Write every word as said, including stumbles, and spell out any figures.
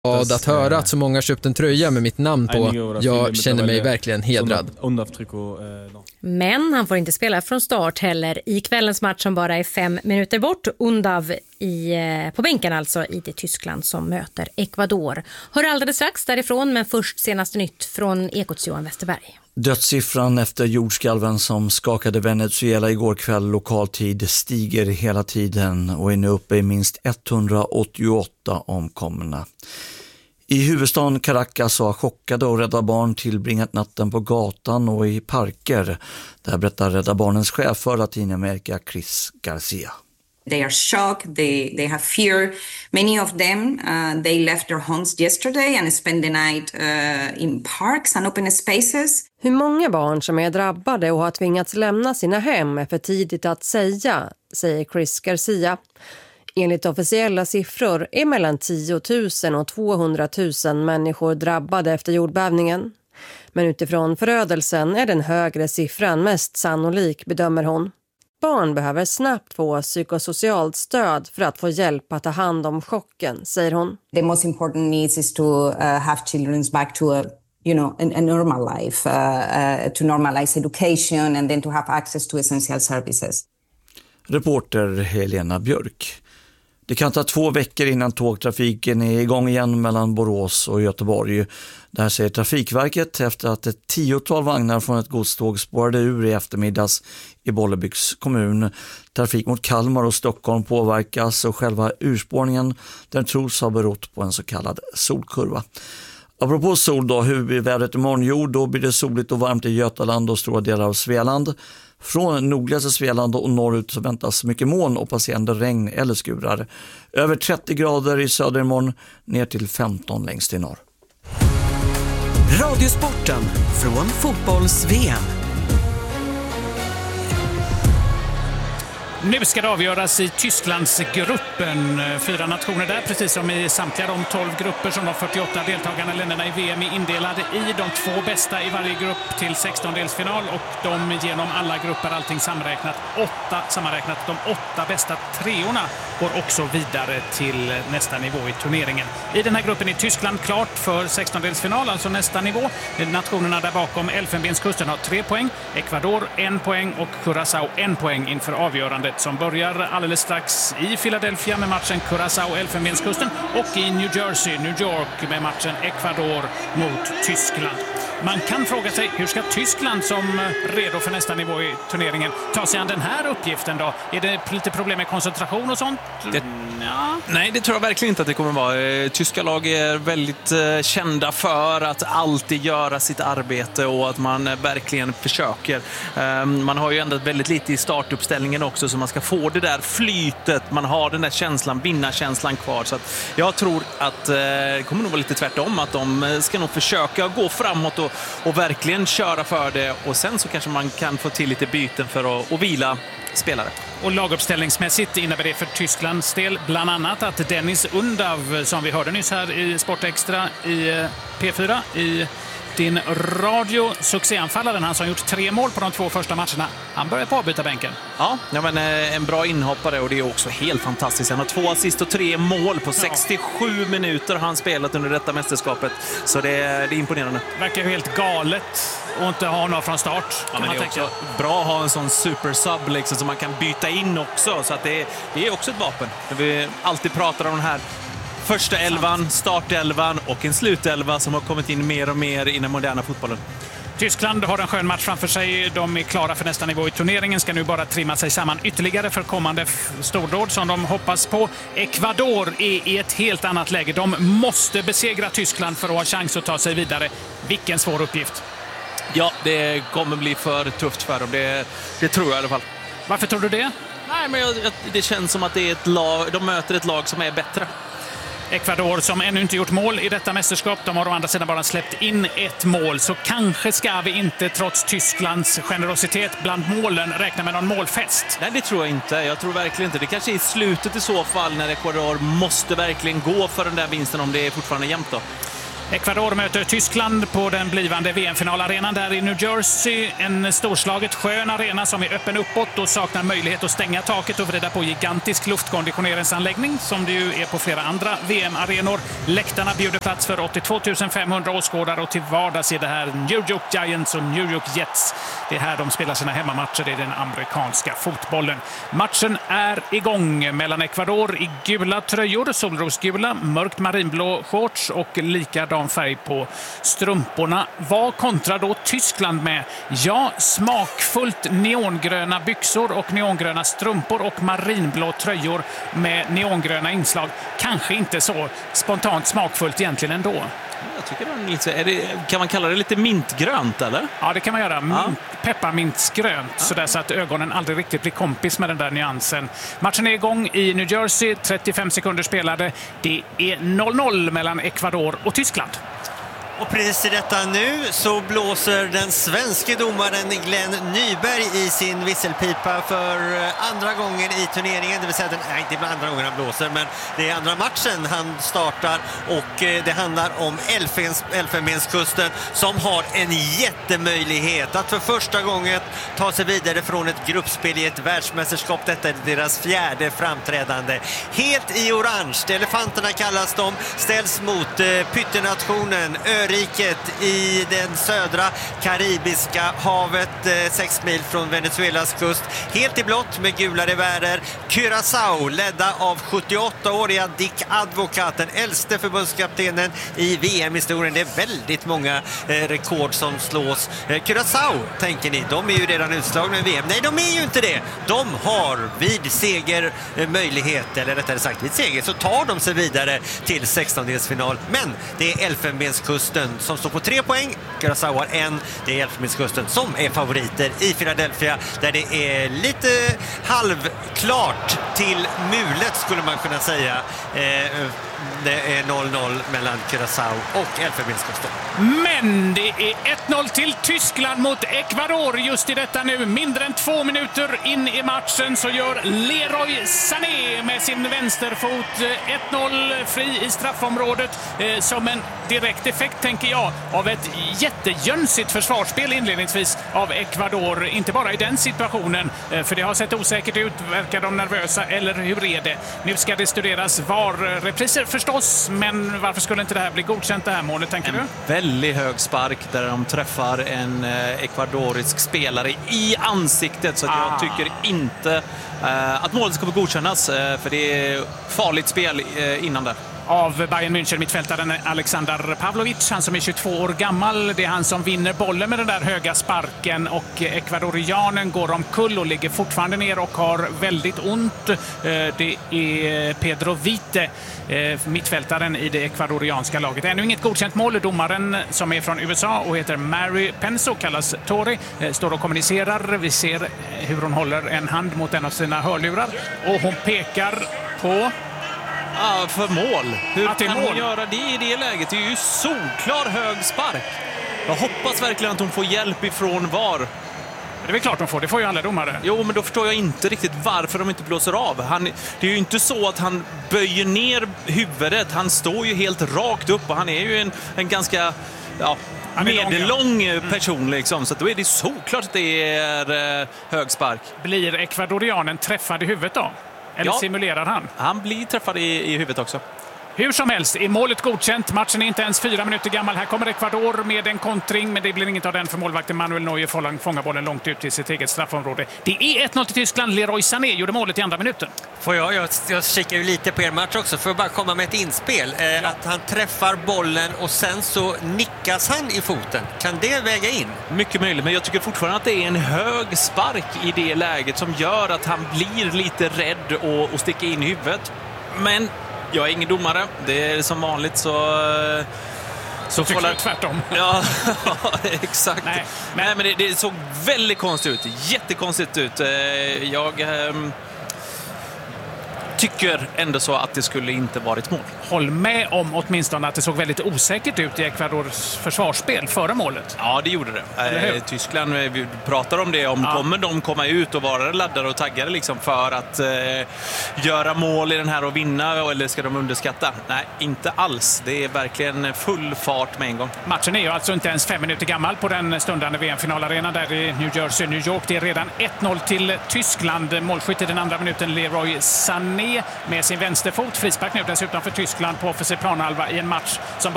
glad att höra att så många köpt en tröja med mitt namn på. Jag känner mig verkligen hedrad. Men han får inte spela från start heller i kvällens match som bara är fem minuter bort. Undav i, på bänken alltså i det Tyskland som möter Ecuador. Hör alldeles strax därifrån, men först senaste nytt från Ekots Johan Westerberg. Dödssiffran efter jordskalven som skakade Venezuela igår kväll lokaltid stiger hela tiden och är nu uppe i minst etthundraåttioåtta omkomna. I huvudstaden Caracas har chockade och Rädda Barn tillbringat natten på gatan och i parker. Där berättar Rädda Barnens chef för Latinamerika, Chris Garcia. They are shocked, they, they have fear. Many of them, uh, they left their homes yesterday and spent the night uh, in parks and open spaces. Hur många barn som är drabbade och har tvingats lämna sina hem är för tidigt att säga, säger Chris Garcia. Enligt officiella siffror är mellan tio tusen och tvåhundratusen människor drabbade efter jordbävningen. Men utifrån förödelsen är den högre siffran mest sannolik, bedömer hon. Barn behöver snabbt få psykosocialt stöd för att få hjälp att ta hand om chocken, säger hon. The most important needs is to uh, have children back to a, you know, a, a normal life, uh, uh, to normalize education and then to have access to essential services. Reporter Helena Björk. Det kan ta två veckor innan tågtrafiken är igång igen mellan Borås och Göteborg. Där säger Trafikverket efter att ett tiotal vagnar från ett godståg spårade ur i eftermiddags i Bollebygds kommun. Trafik mot Kalmar och Stockholm påverkas och själva urspårningen den tros ha berott på en så kallad solkurva. Apropå sol då, hur blir vädret imorgon? Jo, då blir det soligt och varmt i Götaland och stora delar av Svealand. Från nordligaste Svealand och norrut så väntas mycket moln och passerande regn eller skurar. Över trettio grader i söder imorgon, ner till femton längst i norr. Radiosporten från fotbolls-V M. Nu ska det avgöras i Tysklands gruppen. Fyra nationer där, precis som i samtliga de tolv grupper som de fyrtioåtta deltagarna länderna i V M är indelade i. De två bästa i varje grupp till sextondelsfinal och de genom alla grupper, allting samräknat, åtta sammanräknat. De åtta bästa treorna går också vidare till nästa nivå i turneringen. I den här gruppen är Tyskland klart för sextondelsfinal, alltså nästa nivå. Nationerna där bakom Elfenbenskusten har tre poäng, Ecuador en poäng och Curaçao en poäng inför avgörandet som börjar alldeles strax i Philadelphia med matchen Curaçao-Elfenbenskusten och i New Jersey, New York med matchen Ecuador mot Tyskland. Man kan fråga sig, hur ska Tyskland som redo för nästa nivå i turneringen ta sig an den här uppgiften då? Är det lite problem med koncentration och sånt? Det, ja. Nej, det tror jag verkligen inte att det kommer vara. Tyska lag är väldigt eh, kända för att alltid göra sitt arbete och att man eh, verkligen försöker. Eh, man har ju ändrat väldigt lite i startuppställningen också så man ska få det där flytet. Man har den där känslan, vinnarkänslan kvar. Så att jag tror att eh, det kommer nog vara lite tvärtom, att de ska nog försöka gå framåt och och verkligen köra för det och sen så kanske man kan få till lite byten för att och vila spelare. Och laguppställningsmässigt innebär det för Tysklands del bland annat att Dennis Undav, som vi hörde nyss här i Sportextra i P fyra i din radio, succéanfallaren, han som gjort tre mål på de två första matcherna, han börjar på avbytarbänken. Ja, ja men en bra inhoppare och det är också helt fantastiskt. Han har två assist och tre mål på sextiosju minuter har han spelat under detta mästerskapet. Så det är, det är imponerande. Verkar helt galet att inte ha någon från start. Ja, men det är också bra att ha en sån supersub liksom, som man kan byta in också. Så att det, det är också ett vapen. Vi alltid pratar om den här första elvan, startelvan och en slutelva som har kommit in mer och mer i den moderna fotbollen. Tyskland har en skön match framför sig. De är klara för nästa nivå i turneringen. Ska nu bara trimma sig samman ytterligare för kommande stordåd som de hoppas på. Ecuador är i ett helt annat läge. De måste besegra Tyskland för att ha chans att ta sig vidare. Vilken svår uppgift. Ja, det kommer bli för tufft för dem. Det, det tror jag i alla fall. Varför tror du det? Nej, men jag, det känns som att det är ett lag, de möter ett lag som är bättre. Ecuador som ännu inte gjort mål i detta mästerskap. De har å andra sidan bara släppt in ett mål. Så kanske ska vi inte, trots Tysklands generositet bland målen, räkna med någon målfest. Nej, det tror jag inte. Jag tror verkligen inte. Det kanske är i slutet i så fall när Ecuador måste verkligen gå för den där vinsten om det är fortfarande jämnt då. Ecuador möter Tyskland på den blivande V M-finalarenan där i New Jersey. En storslaget skön arena som är öppen uppåt och saknar möjlighet att stänga taket och vrida på gigantisk luftkonditioneringsanläggning som det ju är på flera andra V M-arenor. Läktarna bjuder plats för åttiotvå tusen femhundra åskådare och till vardags är det här New York Giants och New York Jets. Det är här de spelar sina hemmamatcher i den amerikanska fotbollen. Matchen är igång mellan Ecuador i gula tröjor, solrosgula, mörkt marinblå shorts och likadan färg på strumporna. Vad kontrar då Tyskland med? Ja, smakfullt neongröna byxor och neongröna strumpor och marinblå tröjor med neongröna inslag. Kanske inte så spontant smakfullt egentligen ändå. Jag tycker det är lite, är det, kan man kalla det lite mintgrönt eller? Ja, det kan man göra. Mint, ja. Pepparmintsgrönt, ja. Sådär så att ögonen aldrig riktigt blir kompis med den där nyansen. Matchen är igång i New Jersey, trettiofem sekunder spelade. Det är noll noll mellan Ecuador och Tyskland. Och precis i detta nu så blåser den svenska domaren Glenn Nyberg i sin visselpipa för andra gången i turneringen. Det vill säga, den, nej, inte andra gången han blåser, men det är andra matchen han startar och det handlar om Elfens, Elfenbenskusten som har en jättemöjlighet att för första gången ta sig vidare från ett gruppspel i ett världsmästerskap. Detta är deras fjärde framträdande. Helt i orange, elefanterna kallas de, ställs mot eh, pyttenationen Öriket i den södra karibiska havet, eh, sex mil från Venezuelas kust. Helt i blått med gula revärer. Curaçao, ledda av sjuttioåttaåriga Dick Advocat, den äldste förbundskaptenen i V M-historien. Det är väldigt många eh, rekord som slås. Eh, Curaçao, tänker ni, de är ju redan utslagna i V M. Nej, de är ju inte det. De har vid seger eh, möjlighet, eller rättare sagt vid seger, så tar de sig vidare till sextondelsfinal. Men det är Elfenbenskusten som står på tre poäng. Curaçao har en. Det är Elfenbenskusten som är favoriter i Philadelphia, där det är lite halvklart till mulet skulle man kunna säga. Eh, det är noll noll mellan Curaçao och Elfenbenskusten. Men det är ett noll till Tyskland mot Ecuador just i detta nu. Mindre än två minuter in i matchen så gör Leroy Sané med sin vänsterfot ett noll fri i straffområdet eh, som en direkt effekt, tänker jag, av ett jättejönsigt försvarsspel inledningsvis av Ecuador. Inte bara i den situationen, eh, för det har sett osäkert ut. Verkar de nervösa eller hur är det? Nu ska det studeras var repriser förstås, men varför skulle inte det här bli godkänt, det här målet, tänker en du? Väldigt hög spark där de träffar en eh, ekvadorisk spelare i ansiktet, så att ah. jag tycker inte eh, att målet ska få godkännas, eh, för det är farligt spel eh, innan det. Av Bayern München mittfältaren Alexander Pavlovic, han som är tjugotvå år gammal. Det är han som vinner bollen med den där höga sparken och ekvadorianen går omkull och ligger fortfarande ner och har väldigt ont. Det är Pedro Vite, mittfältaren i det ekvadorianska laget. Ännu inget godkänt mål. Domaren som är från U S A och heter Mary Penso, kallas Tori, står och kommunicerar. Vi ser hur hon håller en hand mot en av sina hörlurar och hon pekar på... Ja, för mål. Hur att det kan mål. hon göra det i det läget? Det är ju solklar hög spark. Jag hoppas verkligen att hon får hjälp ifrån V A R. Det är väl klart de får, det får ju alla domare. Jo, men då förstår jag inte riktigt varför de inte blåser av. Han, det är ju inte så att han böjer ner huvudet. Han står ju helt rakt upp och han är ju en, en ganska... Ja, medellång person liksom, så då är det såklart att det är eh, hög spark. Blir ekvadorianen träffad i huvudet då? Eller ja, simulerar han? Han blir träffad i, i huvudet också. Hur som helst, är målet godkänt. Matchen är inte ens fyra minuter gammal. Här kommer Ecuador med en kontring, men det blir inget av den för målvakten Manuel Neuer fångar bollen långt ut i sitt eget straffområde. Det är ett noll till Tyskland. Leroy Sané gjorde målet i andra minuten. Får jag, jag, jag kikar ju lite på er match också för att bara komma med ett inspel. Eh, ja. Att han träffar bollen och sen så nickas han i foten. Kan det väga in? Mycket möjligt, men jag tycker fortfarande att det är en hög spark i det läget som gör att han blir lite rädd och, och sticker in i huvudet. Men jag är ingen domare. Det är som vanligt så... Så tycker jag tvärtom. Ja, exakt. Nej, men, Nej, men det, det såg väldigt konstigt ut. Jättekonstigt ut. Jag... tycker ändå så att det skulle inte varit mål. Håll med om åtminstone att det såg väldigt osäkert ut i Ecuadors försvarsspel före målet. Ja, det gjorde det. Eh, Tyskland, vi pratar om det, om ja. kommer de komma ut och vara laddade och taggade liksom för att eh, göra mål i den här och vinna, eller ska de underskatta? Nej, inte alls. Det är verkligen full fart med en gång. Matchen är ju alltså inte ens fem minuter gammal på den stundande V M-finalarenan där i New Jersey, New York. Det är redan ett noll till Tyskland. Målskytt i den andra minuten Leroy Sané med sin vänsterfot. Frispark nu dessutom för Tyskland på offensiv planhalva i en match som